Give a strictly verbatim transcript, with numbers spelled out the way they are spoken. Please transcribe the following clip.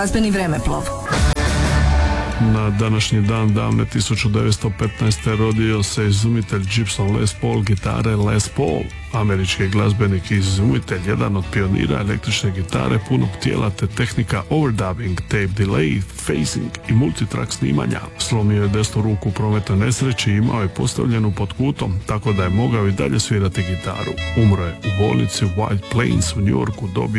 glazbeni vremeplov. Na današnji dan davne tisuću devetsto petnaeste. rodio se izumitelj Gibson Les Paul gitare Les Paul, američki glazbenik i izumitelj, jedan od pionira električne gitare punog tijela te tehnika overdubbing, tape delay, phasing i multitrack snimanja. Slomio je desnu ruku u prometnoj nesreći i imao je postavljenu pod kutom, tako da je mogao i dalje svirati gitaru. Umro je u bolnici u White Plains u New Yorku, dobio